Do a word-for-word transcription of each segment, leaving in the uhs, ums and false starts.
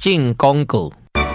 进广告。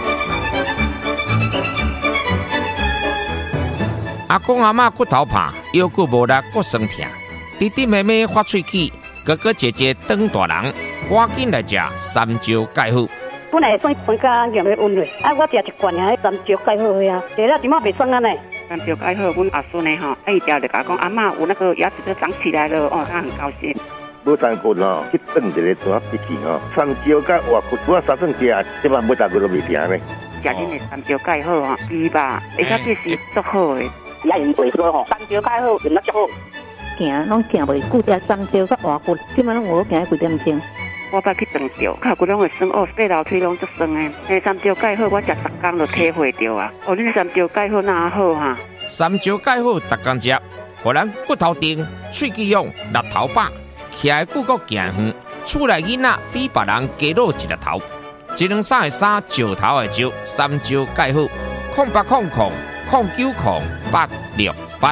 阿公阿嬷骨头怕，腰骨无力，骨酸痛。弟弟妹妹发喙齿，哥哥姐姐当大人，赶紧来食三椒钙好。 本来酸酸甲咸的温热，啊，我食一罐啊，三椒钙好啊，食了即马袂酸啊呢。 三椒钙好，阮阿孙呢吼，啊伊条就甲讲阿嬷有那个牙齿都长起来了，哦，他很高兴。 无三骨吼，去炖一个怎脾气吼，三椒甲活骨，我三顿食，即摆每大骨都袂停呢。 食恁的三椒钙好吼，伊吧，而且这是足好的。 也用袂说吼，三椒钙好用得足好。 行拢行袂久，食三椒甲活骨，即摆拢有行几点钟。 我捌去长着，脚骨拢会酸哦，爬楼梯拢足酸的。诶，三椒钙好，我食十工就体会着啊。哦，恁三椒钙好哪好哈？ 三椒钙好，逐工食，互咱骨头硬、喙齿勇、力头饱，徛的骨骼行远，厝内囡仔比别人加落一粒头。一两三的三，石头的石，三椒钙好，空八空空空九空八六八。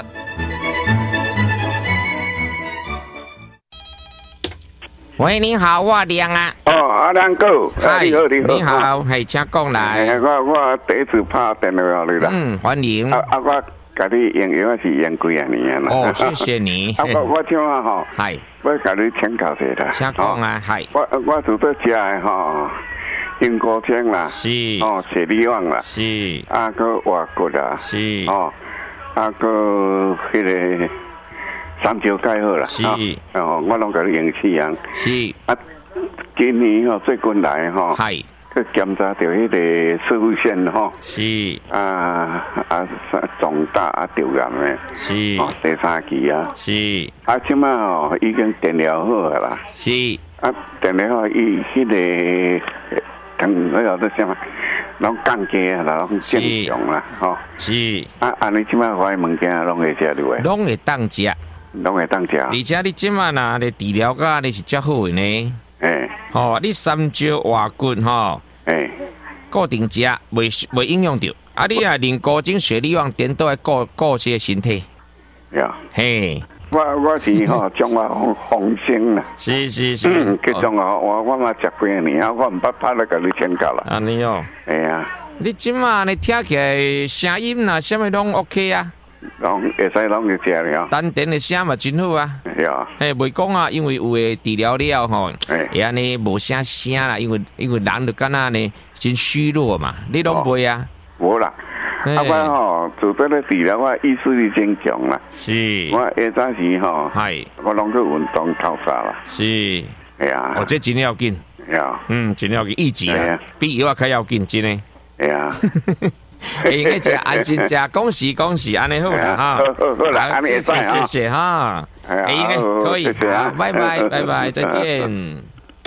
喂，你好，我亮啊。 哦，阿亮哥， 嗨， 你好，你好， 你好，系请讲来。 我我第一次拍电话你啦。 嗯，欢迎。 啊啊，我甲你用药是用几啊年啦。 哦，谢谢你。 啊，我我听啊吼， 系， 我甲你请教一下。 请讲啊，系。 我我除咗食的吼，英国青啦， 是， 哦，雪梨旺啦， 是， 啊个活骨啦， 是， 哦，啊个迄个。三椒钙好啦， 是哦，我拢甲你用试样。 是啊，今年吼最近来吼， 系去检查到迄个射护腺吼， 是啊啊肿大啊流癌的， 是哦第三期啊， 是啊即摆吼已经电疗好啊啦， 是啊电疗好伊迄个同迄个做啥物，拢降低啊，拢正常啦，吼是啊安尼即摆怀物件拢会食落来， 拢会当食。 拢会当食， 而且你即马呐，你治疗个你是较好的呢。 诶， 吼，你三椒活骨吼， 诶， 固定食，袂袂影响到。啊，你啊，连高精血力旺点都要顾顾些身体。 呀， 嘿， 我我是吼中华红红星啦， 是是是， 嗯，去中华我我嘛食几年啊，我毋捌拍咧甲你请教啦。 安尼哦， 哎呀， 你即马你听起来声音呐，啥物拢 OK 啊？ 拢会使拢去食了， 丹田的声嘛真好啊！ 呀， 嘿，袂讲啊，因为有诶治疗了吼， 哎， 会安尼无啥声啦，因为因为人就敢若呢真虚弱嘛，你拢袂啊？ 无啦，啊我吼做得咧治疗，我意志力真强啦。 是， 我下早时吼， 系， 我拢去运动透煞啦。 是， 哎呀， 哦，这真要紧， 呀， 嗯，真要紧，一级啊，比药啊较要紧，真诶。 哎呀。 会用个食安心食，恭喜恭喜，安尼好啦哈！ 好啦，安尼谢谢谢谢哈，会用个可以，好，拜拜拜拜，再见。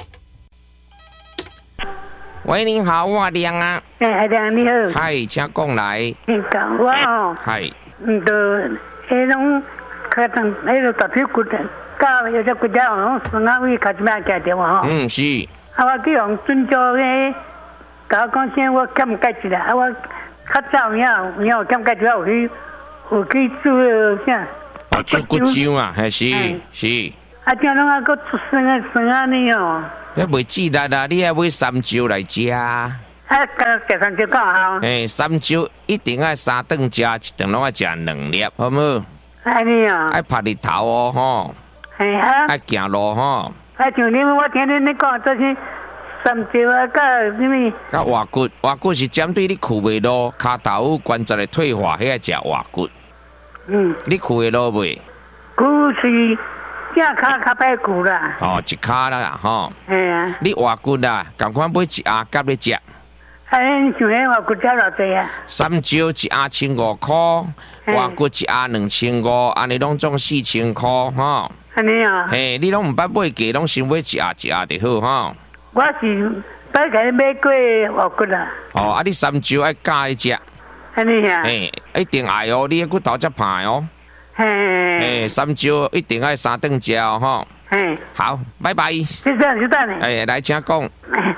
喂，你好，我亮啊。 哎，亮你好。 嗨，请讲来。 你讲我哦。 嗨。 嗯，都迄种可能迄个大腿骨的，到有只骨折哦，双下位卡一摆加掉吼。 嗯，是。 啊，我去用准照个，甲我讲声我欠解一下，啊我。较早样，有减解主要有去有去做啥？ 哦，做骨胶啊，还是是。 啊，这拢啊，搁出生啊，生啊呢哦。 你袂记得啦，你要买三椒来食。啊， 加加三椒够好。 诶，三椒一定要三顿食，一顿拢要食两粒，好唔好？ 安尼哦。 爱拍日头哦，吼。 系啊。 爱行路吼。 啊，像你我听你你讲这些。三椒啊，甲什么？ 甲活骨，活骨是针对你跍袂落、骹头关节的退化，迄个食活骨。 嗯。 你跍会落袂？ 骨是正骹较歹骨啦。 哦，一骹啦，吼。 系啊。 你活骨啦，共款买一盒夹咧食。 啊，恁像迄活骨食偌济啊？ 三椒一盒千五箍，活骨一盒两千五，安尼拢总四千箍，吼。 安尼啊？ 嘿，你拢毋捌买价，拢先买一盒一盒就好，吼。 我是捌甲你买过活骨啦。 哦，啊，你三椒爱加一食。 安尼啊？ 嘿，一定爱哦，你骨头才歹哦。 嘿。 嘿，三椒一定爱三顿食哦，吼。 嘿。 好，拜拜。 就这样，就这样。 哎，来，请讲。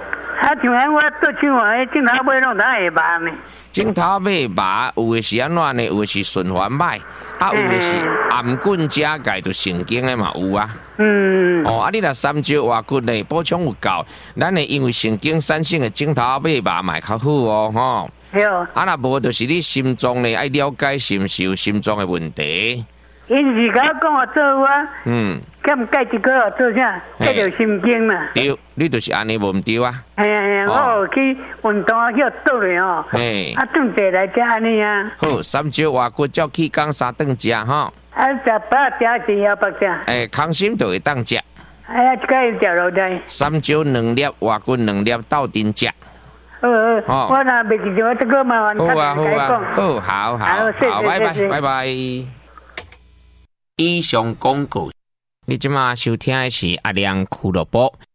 啊，像安我做像话，迄镜头尾拢哪会麻呢？ 镜头尾麻，有的是安怎呢？有的是循环歹，啊，有的是颔棍加钙就神经的嘛有啊。 嗯。 哦，啊，你若三焦活骨呢，补充有够，咱会因为神经产生的镜头尾麻嘛较好哦，吼。 对。 啊，若无就是你心脏呢，爱了解是毋是有心脏的问题。 因是甲我讲我做我， 嗯， 减钙一个做啥？这就神经嘛。 对，你就是安尼无毋对啊。 哎呀呀，我有去运动啊，去倒咧哦。 嘿。 啊，顿坐来食安尼啊。 好，三焦活骨照气缸三顿食吼。 啊，食饱食是要饱食。 诶，康心就会当食。 哎呀，这个要食落来。 三焦两粒，活骨两粒，斗阵食。 好好，我若袂记住，我这个麻烦好啊好啊，好，好好好，拜拜拜拜。以上广告，你即马收听的是阿亮俱乐部。